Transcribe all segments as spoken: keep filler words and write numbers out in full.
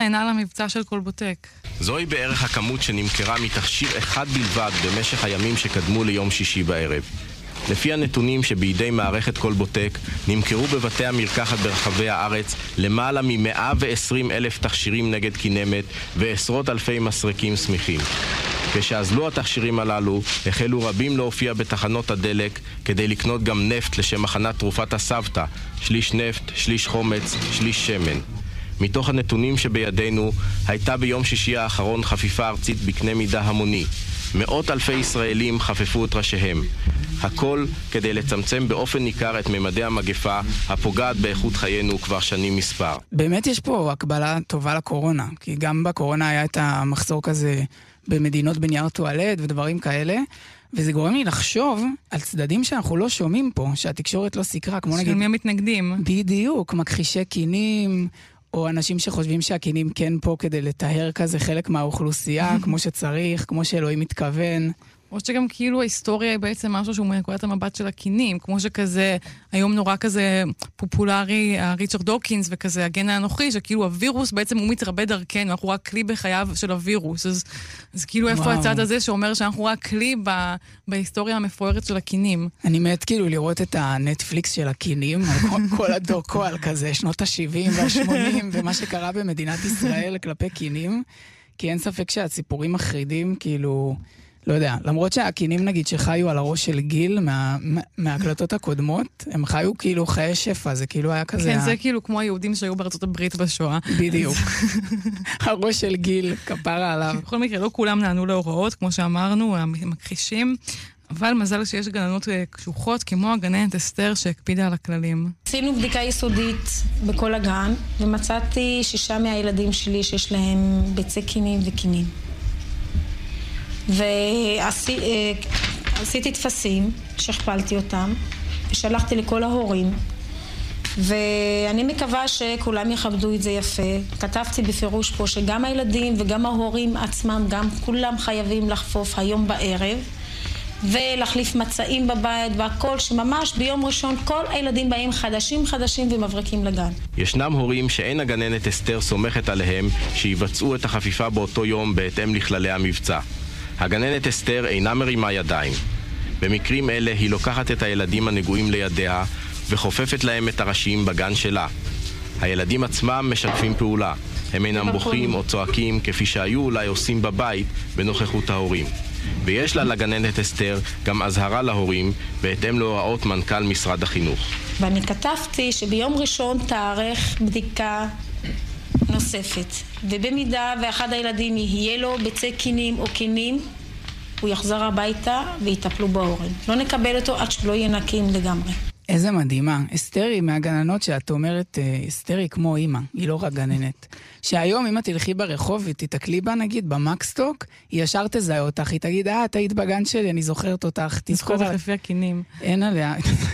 אינה למבצע של קולבוטק. זוהי בערך הכמות שנמכרה מתכשיר אחד בלבד במשך הימים שקדמו ליום שישי בערב. לפי הנתונים שבידי מערכת קולבוטק, נמכרו בבתי המרקחת ברחבי הארץ למעלה מ-מאה ועשרים אלף תכשירים נגד כינמת ועשרות אלפי מסרקים סמיכים. כשאזלו התכשירים הללו, החלו רבים להופיע בתחנות הדלק כדי לקנות גם נפט לשם הכנת תרופת הסבתא, שליש נפט, שליש חומץ, שליש שמן. מתוך הנתונים שבידינו, הייתה ביום שישי האחרון חפיפה ארצית בקנה מידה המוני. מאות אלפי ישראלים חפפו את ראשיהם. הכל כדי לצמצם באופן ניכר את ממדי המגפה הפוגעת באיכות חיינו כבר שנים מספר. באמת יש פה הקבלה טובה לקורונה, כי גם בקורונה היה את המחסור כזה במדינות בנייר טואלט ודברים כאלה, וזה גורם לי לחשוב על צדדים שאנחנו לא שומעים פה, שהתקשורת לא סיקרה, כמו נגיד... של מי המתנגדים. בדיוק, מכחישי קינים, או אנשים שחושבים שהקינים כן פה כדי לטהר כזה חלק מהאוכלוסייה, כמו שצריך, כמו שאלוהים מתכוון. או שגם כאילו ההיסטוריה היא בעצם משהו שהוא מנקודת המבט של הקינים, כמו שכזה, היום נורא כזה פופולרי, ריצ'רד דוקינס וכזה הגן האנוכי, שכאילו הווירוס בעצם הוא מתרבה דרכנו, אנחנו רק כלי בחייו של הווירוס, אז, אז כאילו איפה וואו. הצד הזה שאומר שאנחנו רק כלי ב, בהיסטוריה המפוארת של הקינים. אני מת כאילו לראות את הנטפליקס של הקינים, כל הדוקו על כזה, שנות ה-שבעים וה-שמונים, ומה שקרה במדינת ישראל כלפי קינים, כי אין ספק שהציפורים מחרידים, כאילו... לא יודע, למרות שהקינים נגיד שחיו על הראש של גיל מה, מההקלטות הקודמות, הם חיו כאילו חיי שפע, זה כאילו היה כזה... כן, זה כאילו כמו היהודים שהיו בארצות הברית בשואה. בדיוק. הראש של גיל, כפרה עליו. בכל מקרה, לא כולם נענו להוראות, כמו שאמרנו, המכחישים, אבל מזל שיש גננות קשוחות, כמו הגננת אסתר שהקפידה על הכללים. עשינו בדיקה יסודית בכל הגן, ומצאתי שישה מהילדים שלי שיש להם ביצי קינים וקינים. ועשיתי תפסים, שכפלתי אותם, ושלחתי לכל ההורים, ואני מקווה שכולם יכבדו את זה יפה. כתבתי בפירוש פה שגם הילדים וגם ההורים עצמם, גם כולם חייבים לחפוף היום בערב, ולהחליף מצעים בבית והכל, שממש ביום ראשון כל הילדים באים חדשים חדשים ומברקים לגן. ישנם הורים שאין הגננת אסתר סומכת עליהם שיבצעו את החפיפה באותו יום בהתאם לכללי המבצע. הגננת אסתר אינה מרימה ידיים. במקרים אלה היא לוקחת את הילדים הנגועים לידיה וחופפת להם את הראשים בגן שלה. הילדים עצמם משתפים פעולה. הם אינם בוכים או צועקים כפי שהיו אולי עושים בבית בנוכחות ההורים. ויש לה לגננת אסתר גם הזהרה להורים בהתאם להוראות מנכ"ל משרד החינוך. ואני כתבתי שביום ראשון תארך בדיקה נוספת, ובמידה ואחד הילדים יהיה לו ביצי קינים או קינים, הוא יחזר הביתה ויטפלו בהורים. לא נקבל אותו עד שלא יהיה נקיים לגמרי. איזה מדהימה. אסתר היא מהגננות שאת אומרת, אסתר היא כמו אימא, היא לא רק גננת. שהיום אם את תלכי ברחוב ותתקלי בה נגיד במקסטוק, היא ישר תזהה אותך, היא תגיד, אה, את היית בגן שלי, אני זוכרת אותך, תזכור. זוכרת לפי הקינים. אין עליה.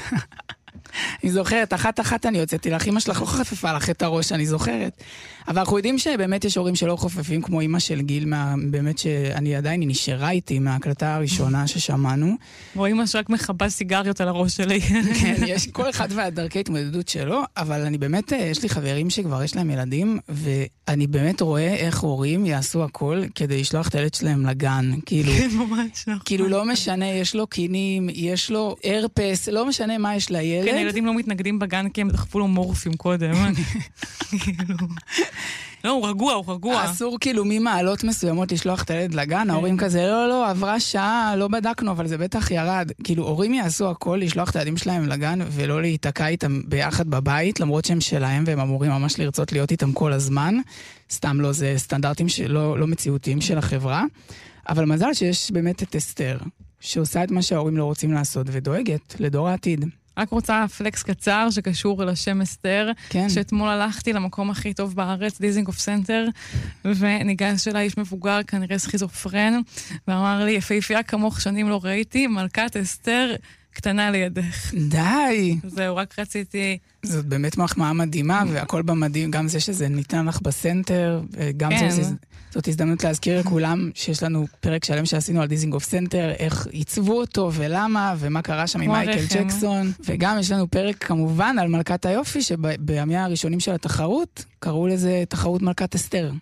אני זוכרת, אחת אחת אני יוצאתי לך, אמא שלך לא חפפה לך את הראש, אני זוכרת. אבל אנחנו יודעים שבאמת יש הורים שלא חופפים, כמו אמא של גיל, מה, באמת שאני עדיין, היא נשארה איתי מההקלטה הראשונה ששמענו. או אמא שרק מחבה סיגריות על הראש שלי. כן, יש כל אחד והדרכי התמודדות שלו, אבל אני באמת, יש לי חברים שכבר יש להם ילדים, ואני באמת רואה איך הורים יעשו הכל כדי לשלוח את הילד שלהם לגן. כאילו, כן, ממש נכון. כאילו לא משנה, יש לו קינים, יש לו הרפס, לא משנה מה יש לילד. כן, הילדים לא מתנגדים בגן כי הם דחפו לו מורפים קודם. כאילו... לא, הוא רגוע, הוא רגוע. אסור כאילו ממעלות מסוימות לשלוח את הילד לגן, ההורים כזה, לא, לא, עברה שעה, לא בדקנו, אבל זה בטח ירד. כאילו, הורים יעשו הכל לשלוח את הילדים שלהם לגן, ולא להיתקע איתם ביחד בבית, למרות שהם שלהם, והם אמורים ממש לרצות להיות איתם כל הזמן. סתם לא, זה סטנדרטים שלא, לא מציאותיים של החברה. אבל מזל שיש באמת את אסתר, שעושה את מה שההורים לא רוצים לעשות, ודואגת לדור העתיד. רק רוצה פלקס קצר שקשור לשם אסתר, כן. שאתמול הלכתי למקום הכי טוב בארץ, דיזינגוף סנטר, וניגש שלה איש מבוגר, כנראה סכיזופרן, ואמר לי, יפהפייה כמוך שנים לא ראיתי, מלכת אסתר קטנה לידך. די. זהו, רק רציתי... זאת באמת מחמאה מדהימה, והכל במדהים, גם זה שזה ניתן לך בסנטר, וגם כן. זה, זה, זאת הזדמנות להזכיר לכולם שיש לנו פרק שלם שעשינו על דיזינגוף סנטר, איך ייצבו אותו ולמה, ומה קרה שם עם מייקל ג'קסון, וגם יש לנו פרק כמובן על מלכת היופי, שבימי הראשונים של התחרות, קראו לזה תחרות מלכת אסתר.